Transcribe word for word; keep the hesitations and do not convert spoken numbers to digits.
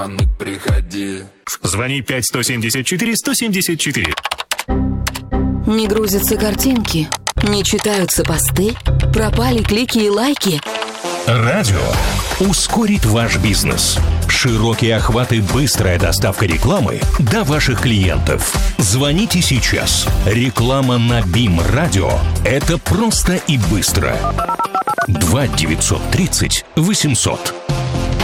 Приходи. Звони пять сто семьдесят четыре сто семьдесят четыре. Не грузятся картинки, не читаются посты, пропали клики и лайки. Радио ускорит ваш бизнес. Широкие охваты, быстрая доставка рекламы до ваших клиентов. Звоните сейчас. Реклама на Бим Радио – это просто и быстро. два девятьсот тридцать восемьсот.